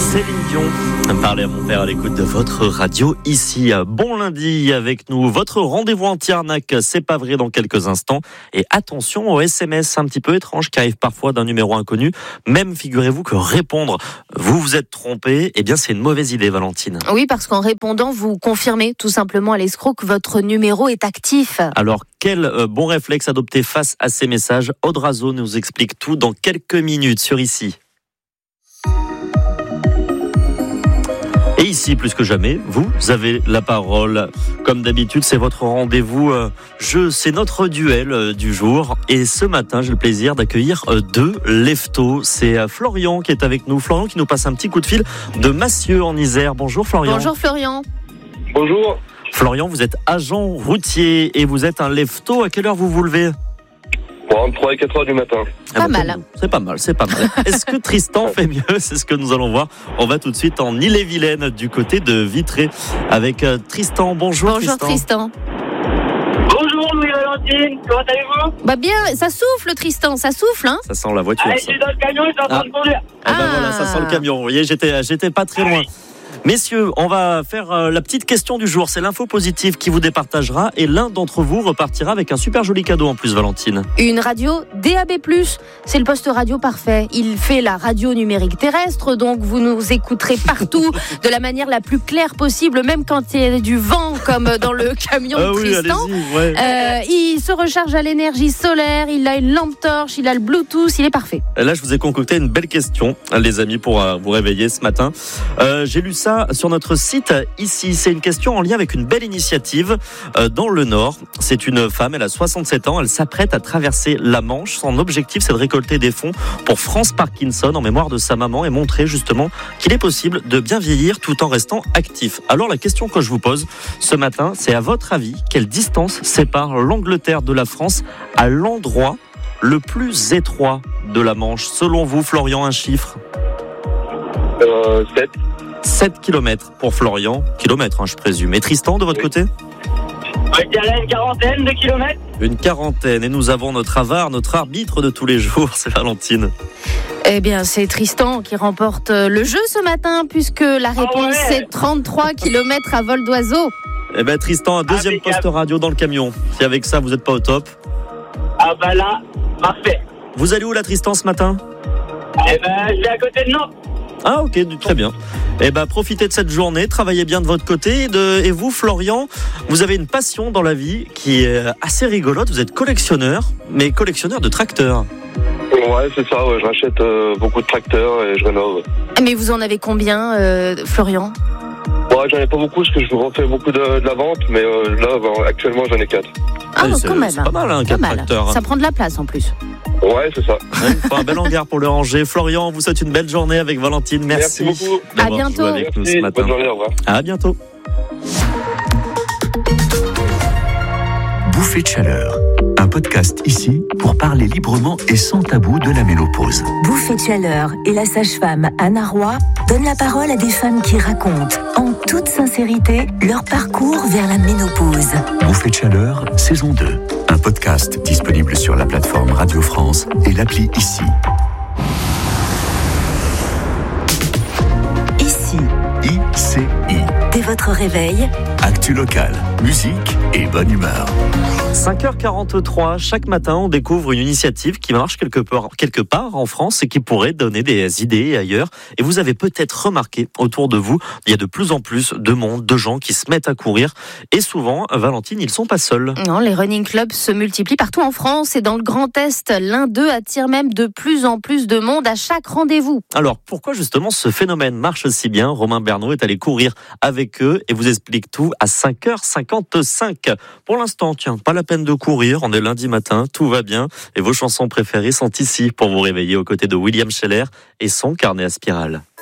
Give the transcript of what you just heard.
Céline Dion parlait à mon père à l'écoute de votre radio ici. Bon lundi avec nous. Votre rendez-vous anti-arnaque, c'est pas vrai dans quelques instants. Et attention aux SMS un petit peu étranges qui arrivent parfois d'un numéro inconnu. Même figurez-vous que répondre, vous vous êtes trompé, eh bien c'est une mauvaise idée, Valentine. Oui, parce qu'en répondant, vous confirmez tout simplement à l'escroc que votre numéro est actif. Alors, quel bon réflexe adopter face à ces messages? Audrazo nous explique tout dans quelques minutes sur Ici. Et ici, plus que jamais, vous avez la parole. Comme d'habitude, c'est votre rendez-vous jeu, c'est notre duel du jour. Et ce matin, j'ai le plaisir d'accueillir deux leftos. C'est Florian qui est avec nous. Florian qui nous passe un petit coup de fil de Massieux en Isère. Bonjour Florian. Bonjour Florian. Bonjour. Florian, vous êtes agent routier et vous êtes un lefto. À quelle heure vous vous levez? Bon, 3 et 4 heures du matin. Pas mal. C'est pas mal. Est-ce que Tristan fait mieux? C'est ce que nous allons voir. On va tout de suite en Ille-et-Vilaine, du côté de Vitré, avec Tristan. Bonjour Tristan. Bonjour Louis-Valentine, comment allez-vous? Bah bien, ça souffle Tristan, ça souffle hein. Ça sent la voiture. Je Ça. suis dans le camion, je suis en train de conduire. Ah ben voilà, ça sent le camion. Vous voyez, j'étais pas très loin. Messieurs, on va faire la petite question du jour. C'est l'info positive qui vous départagera et l'un d'entre vous repartira avec un super joli cadeau en plus, Valentine. Une radio DAB+. C'est le poste radio parfait. Il fait la radio numérique terrestre, donc vous nous écouterez partout de la manière la plus claire possible, même quand il y a du vent, comme dans le camion de Tristan. Allez-y, ouais. Il se recharge à l'énergie solaire, il a une lampe torche, il a le Bluetooth, il est parfait. Là, je vous ai concocté une belle question, les amis, pour vous réveiller ce matin. J'ai lu ça sur notre site Ici. C'est une question en lien avec une belle initiative dans le Nord. C'est une femme, elle a 67 ans, elle s'apprête à traverser la Manche. Son objectif, c'est de récolter des fonds pour France Parkinson en mémoire de sa maman et montrer justement qu'il est possible de bien vieillir tout en restant actif. Alors la question que je vous pose ce matin, c'est à votre avis, quelle distance sépare l'Angleterre de la France à l'endroit le plus étroit de la Manche? Selon vous, Florian, un chiffre? 7. 7 km pour Florian. Kilomètres, je présume. Et Tristan, de votre côté? Je dirais une quarantaine de kilomètres. Une quarantaine. Et nous avons notre avare, notre arbitre de tous les jours, c'est Valentine. Eh bien, c'est Tristan qui remporte le jeu ce matin, puisque la réponse c'est 33 km à vol d'oiseau. Eh bien, Tristan, un deuxième poste radio dans le camion. Si avec ça, vous n'êtes pas au top. Ah bah là, parfait. Vous allez où, là, Tristan, ce matin? Eh ben, je vais à côté de Nantes. Ah, ok, très bien. Eh ben, profitez de cette journée, travaillez bien de votre côté. Et vous, Florian, vous avez une passion dans la vie qui est assez rigolote. Vous êtes collectionneur, mais collectionneur de tracteurs. Ouais, c'est ça, ouais. Je rachète beaucoup de tracteurs et je rénove. Mais vous en avez combien, Florian? Ouais, j'en ai pas beaucoup parce que je refais beaucoup de la vente, mais là, actuellement, j'en ai 4. Ah, c'est, quand même. c'est pas mal, 4 tracteurs. Ça prend de la place en plus. Ouais, c'est ça. Ouais, il faut un bel hangar pour le ranger. Florian, on vous souhaite une belle journée avec Valentine. Merci beaucoup. d'avoir À bientôt. joué avec nous ce matin. Bonne journée, au revoir. À bientôt. Bouffée de chaleur. Un podcast ici pour parler librement et sans tabou de la ménopause. Bouffée de chaleur et la sage-femme Anna Roy donnent la parole à des femmes qui racontent, en toute sincérité, leur parcours vers la ménopause. Bouffée de chaleur, saison 2. Un podcast disponible sur la plateforme Radio France et l'appli Ici. Ici, ICI. dès votre réveil, Actu locale, musique et bonne humeur. 5h43, chaque matin, on découvre une initiative qui marche quelque part en France et qui pourrait donner des idées ailleurs. Et vous avez peut-être remarqué autour de vous, il y a de plus en plus de monde, de gens qui se mettent à courir. Et souvent, Valentine, ils sont pas seuls. Non, les running clubs se multiplient partout en France et dans le Grand Est. L'un d'eux attire même de plus en plus de monde à chaque rendez-vous. Alors, pourquoi justement ce phénomène marche si bien? Romain Bernot est allé courir avec eux et vous explique tout à 5h55. Pour l'instant, tiens, pas la peine de courir, on est lundi matin, tout va bien et vos chansons préférées sont ici pour vous réveiller aux côtés de William Scheller et son carnet à spirale.